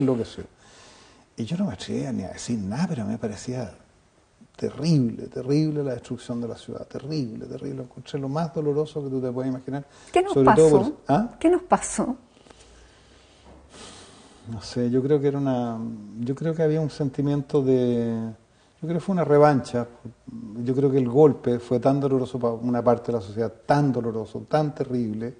lo que soy. Y yo no me atrevía ni a decir nada, pero me parecía terrible, terrible la destrucción de la ciudad, terrible, terrible. Lo encontré lo más doloroso que tú te puedes imaginar. ¿Qué nos Sobre pasó? todo por, ¿ah? ¿Qué nos pasó? No sé, yo creo que había un sentimiento yo creo que fue una revancha. Yo creo que el golpe fue tan doloroso para una parte de la sociedad, tan doloroso, tan terrible.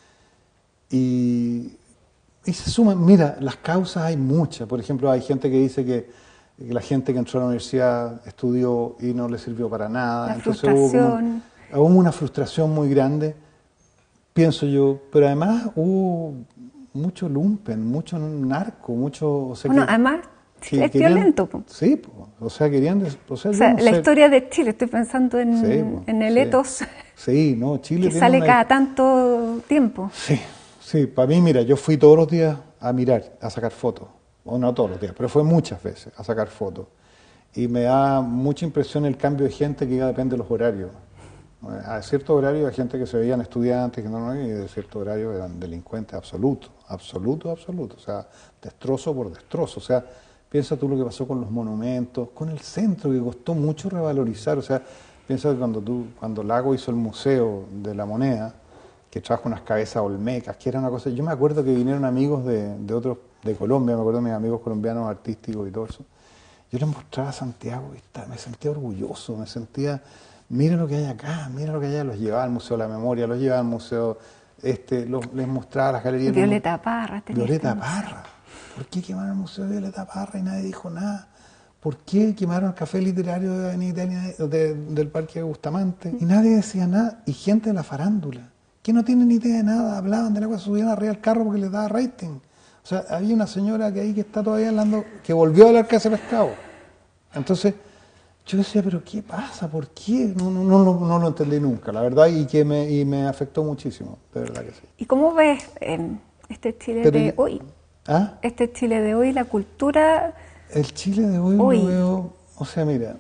Y se suman, mira, las causas hay muchas. Por ejemplo, hay gente que dice que la gente que entró a la universidad estudió y no le sirvió para nada. La Entonces frustración. hubo una frustración muy grande, pienso yo, pero además hubo mucho lumpen, mucho narco, mucho... O sea, Bueno, además es violento. Sí, o sea, querían... O sea, la historia de Chile, estoy pensando en, sí, en el etos sí, no, Chile que sale cada tanto tiempo. Sí, sí, para mí, mira, yo fui todos los días a mirar, a sacar fotos, o no todos los días, pero fue muchas veces a sacar fotos. Y me da mucha impresión el cambio de gente que ya depende de los horarios. A cierto horario hay gente que se veían estudiantes, que no, y de cierto horario eran delincuentes absolutos, absoluto, absoluto. O sea, destrozo por destrozo. O sea, piensa tú lo que pasó con los monumentos, con el centro, que costó mucho revalorizar. O sea, piensa que cuando Lago hizo el Museo de la Moneda, que trajo unas cabezas olmecas, que era una cosa... Yo me acuerdo que vinieron amigos de otros, de Colombia, me acuerdo de mis amigos colombianos artísticos y todo eso. Yo les mostraba a Santiago y me sentía orgulloso, me sentía... Mira lo que hay acá, mira lo que hay allá. Los llevaba al Museo de la Memoria, los llevaba al museo, les mostraba las galerías. Violeta Parra. Violeta Parra. ¿Por qué quemaron el Museo de Violeta Parra y nadie dijo nada? ¿Por qué quemaron el café literario de Avenida Italia, del Parque Bustamante? Y nadie decía nada. Y gente de la farándula, que no tienen ni idea de nada, hablaban de la cosa, subían arriba del carro porque les daba rating. O sea, había una señora que está todavía hablando, que volvió a hablar que hace pescado. Entonces... Yo decía, pero ¿qué pasa? ¿Por qué? No lo entendí nunca, la verdad, y me afectó muchísimo, de verdad que sí. ¿Y cómo ves este Chile de hoy? ¿Ah? Este Chile de hoy, la cultura... El Chile de hoy lo veo, o sea, mira,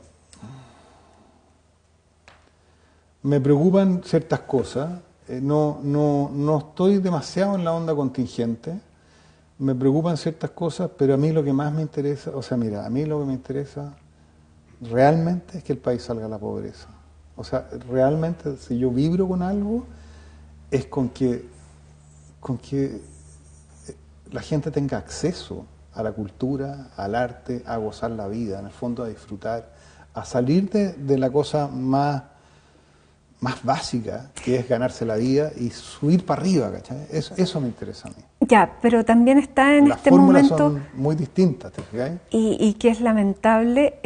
me preocupan ciertas cosas, no estoy demasiado en la onda contingente, me preocupan ciertas cosas, pero a mí lo que más me interesa, o sea, mira, a mí lo que me interesa... realmente es que el país salga de la pobreza. O sea, realmente si yo vibro con algo es con que la gente tenga acceso a la cultura, al arte, a gozar la vida, en el fondo a disfrutar, a salir de la cosa más básica, que es ganarse la vida y subir para arriba, ¿cachai? Eso me interesa a mí. Ya, pero también está en este momento... Las fórmulas son muy distintas, ¿te fijas? Y que es lamentable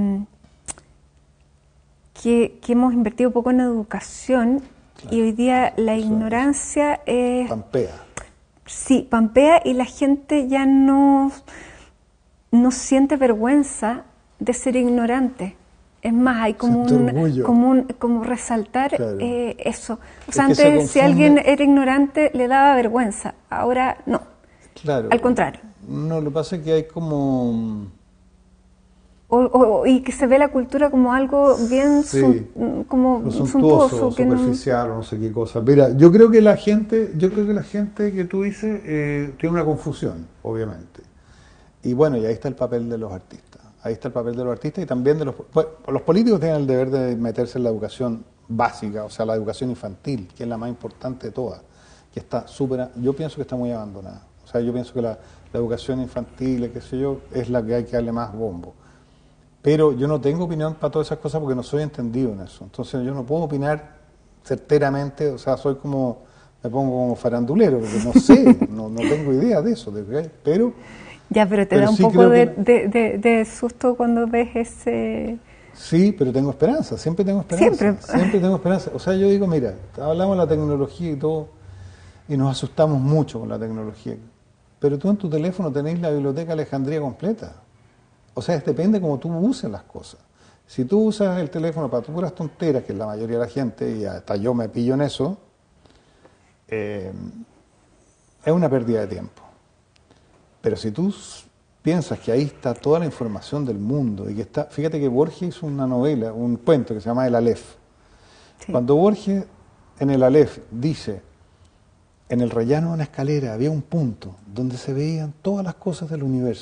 que hemos invertido poco en educación, claro, y hoy día la ignorancia es... Pampea. Sí, pampea, y la gente ya no siente vergüenza de ser ignorante. Es más, hay como como resaltar, claro, eso. O sea, antes si alguien era ignorante le daba vergüenza, ahora no. Claro. Al contrario. No, lo que pasa es que hay como... y que se ve la cultura como algo bien como suntuoso, superficial, o no sé qué cosa. Mira, yo creo que la gente que tú dices tiene una confusión, obviamente. Y bueno, y ahí está el papel de los artistas. Ahí está el papel de los artistas y también de los políticos tienen el deber de meterse en la educación básica, o sea, la educación infantil, que es la más importante de todas, que está yo pienso que está muy abandonada. O sea, yo pienso que la educación infantil, qué sé yo, es la que hay que darle más bombo. Pero yo no tengo opinión para todas esas cosas porque no soy entendido en eso. Entonces yo no puedo opinar certeramente, o sea, me pongo como farandulero, porque no sé, no tengo idea de eso, pero... Ya, pero te da un poco de susto cuando ves ese... Sí, pero tengo esperanza, siempre tengo esperanza. Siempre tengo esperanza. O sea, yo digo, mira, hablamos de la tecnología y todo, y nos asustamos mucho con la tecnología. Pero tú en tu teléfono tenés la biblioteca Alejandría completa. O sea, depende cómo tú uses las cosas. Si tú usas el teléfono para puras tonteras, que es la mayoría de la gente, y hasta yo me pillo en eso, es una pérdida de tiempo. Pero si tú piensas que ahí está toda la información del mundo, y que está, fíjate que Borges hizo una novela, un cuento que se llama El Aleph. Sí. Cuando Borges en El Aleph dice en el rellano de una escalera había un punto donde se veían todas las cosas del universo.